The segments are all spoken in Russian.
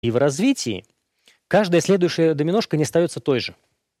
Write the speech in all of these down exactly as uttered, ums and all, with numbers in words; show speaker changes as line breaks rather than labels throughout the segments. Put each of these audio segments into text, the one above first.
и в развитии каждая следующая доминошка не остается той же.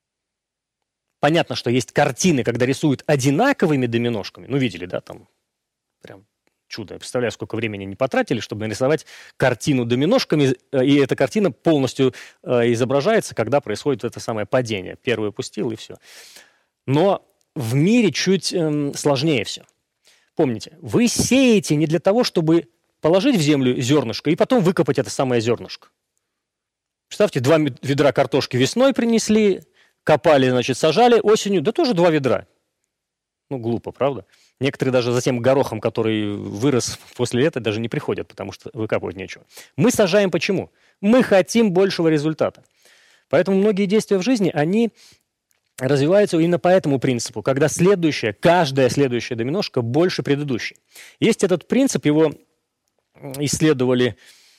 Понятно, что есть картины, когда рисуют одинаковыми доминошками. Ну, видели, да, там прям чудо. Я представляю, сколько времени они потратили, чтобы нарисовать картину доминошками, и эта картина полностью э, изображается, когда происходит это самое падение. Первую пустил, и все. Но в мире чуть э, сложнее все. Помните, вы сеете не для того, чтобы положить в землю зернышко и потом выкопать это самое зернышко. Представьте, два ведра картошки весной принесли, копали, значит, сажали, осенью, да тоже два ведра. Ну, глупо, правда? Некоторые даже за тем горохом, который вырос после лета, даже не приходят, потому что выкапывать нечего. Мы сажаем почему? Мы хотим большего результата. Поэтому многие действия в жизни, они развиваются именно по этому принципу, когда следующая, каждая следующая доминошка больше предыдущей. Есть этот принцип, его исследовали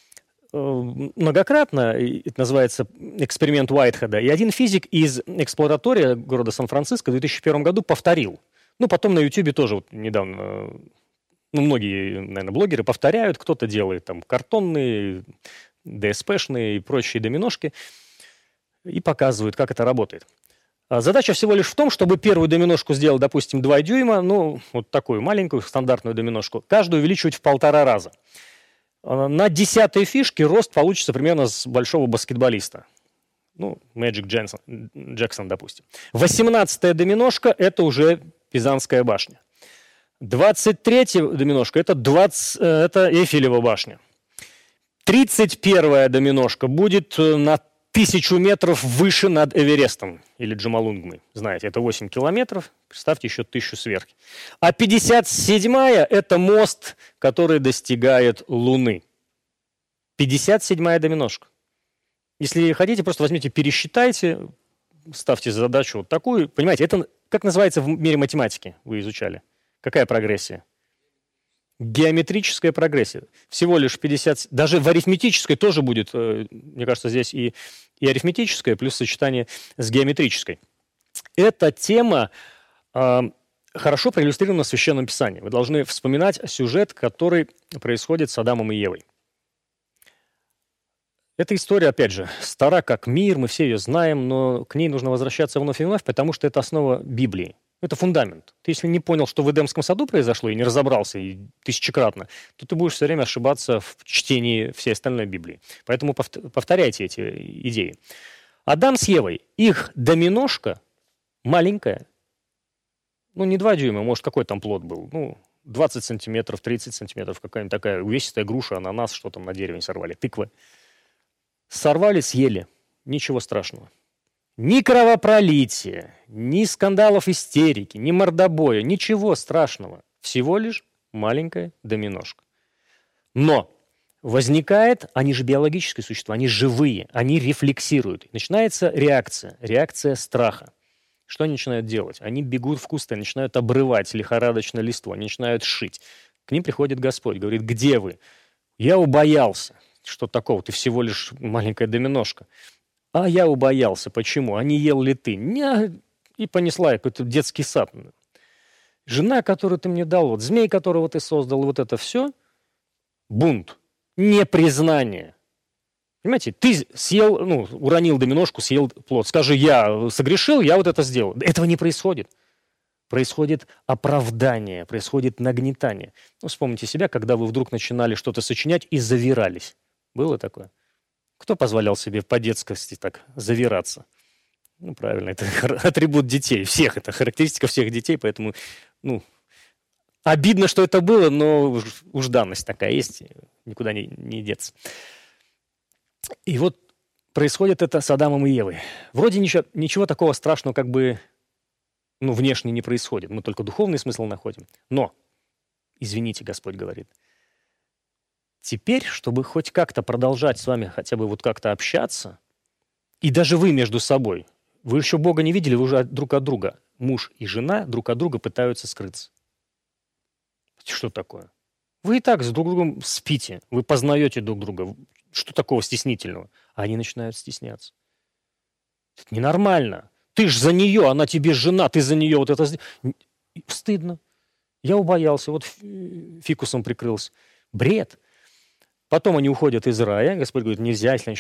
многократно, это называется эксперимент Уайтхеда, и один физик из эксплоратория города Сан-Франциско в две тысячи первом году повторил. Ну, потом на Ютубе тоже вот недавно, ну, многие, наверное, блогеры повторяют, кто-то делает там картонные, ДСПшные и прочие доминошки, и показывают, как это работает. Задача всего лишь в том, чтобы первую доминошку сделать, допустим, два дюйма, ну, вот такую маленькую стандартную доминошку, каждую увеличивать в полтора раза. На десятой фишке рост получится примерно с большого баскетболиста. Ну, Мэджик Джексон, Джексон, допустим. восемнадцатая доминошка – это уже Пизанская башня. двадцать третья доминошка – это, двадцать, это Эйфелева башня. тридцать первая доминошка будет на тысячу метров выше над Эверестом или Джомолунгмой. Знаете, это восемь километров. Представьте, еще тысячу сверху. А пятьдесят седьмая – это мост, который достигает Луны. пятьдесят седьмая доминошка. Если хотите, просто возьмите, пересчитайте, ставьте задачу вот такую. Понимаете, это как называется в мире математики, вы изучали? Какая прогрессия? Геометрическая прогрессия. Всего лишь пятьдесят... Даже в арифметической тоже будет, мне кажется, здесь и, и арифметическая, плюс сочетание с геометрической. Эта тема э, хорошо проиллюстрирована в Священном Писании. Вы должны вспоминать сюжет, который происходит с Адамом и Евой. Эта история, опять же, стара как мир, мы все ее знаем, но к ней нужно возвращаться вновь и вновь, потому что это основа Библии. Это фундамент. Ты если не понял, что в Эдемском саду произошло, и не разобрался и тысячекратно, то ты будешь все время ошибаться в чтении всей остальной Библии. Поэтому повторяйте эти идеи. Адам с Евой, их доминошка маленькая, ну не два дюйма, может какой там плод был, ну двадцать сантиметров, тридцать сантиметров, какая-нибудь такая увесистая груша, ананас, что там на дереве сорвали, тыквы. Сорвали, съели, ничего страшного. Ни кровопролития, ни скандалов истерики, ни мордобоя, ничего страшного. Всего лишь маленькая доминошка. Но возникает, они же биологические существа, они живые, они рефлексируют. Начинается реакция, реакция страха. Что они начинают делать? Они бегут в кусты, начинают обрывать лихорадочно листву, они начинают шить. К ним приходит Господь, говорит: где вы? Я убоялся. Что такого? Ты всего лишь маленькая доминошка. А я убоялся. Почему? А не ел ли ты? Ня... И понесла какой-то детский сад. Жена, которую ты мне дал, вот змей, которого ты создал, вот это все бунт, непризнание. Понимаете, ты съел, ну, уронил доминошку, съел плод. Скажи, я согрешил, я вот это сделал. Этого не происходит. Происходит оправдание, происходит нагнетание. Ну, вспомните себя, когда вы вдруг начинали что-то сочинять и завирались. Было такое? Кто позволял себе по детскости так завираться? Ну, правильно, это атрибут детей. Всех, это характеристика всех детей, поэтому, ну, обидно, что это было, но уж, уж данность такая есть, никуда не, не деться. И вот происходит это с Адамом и Евой. Вроде ничего, ничего такого страшного как бы, ну, внешне не происходит. Мы только духовный смысл находим. Но, извините, Господь говорит, теперь, чтобы хоть как-то продолжать с вами хотя бы вот как-то общаться, и даже вы между собой, вы еще Бога не видели, вы уже друг от друга, муж и жена друг от друга пытаются скрыться. Что такое? Вы и так с друг другом спите, вы познаете друг друга. Что такого стеснительного? А они начинают стесняться. Это ненормально. Ты ж за нее, она тебе жена, ты за нее вот это... Стыдно. Я убоялся, вот фикусом прикрылся. Бред. Потом они уходят из рая. Господь говорит, нельзя, если они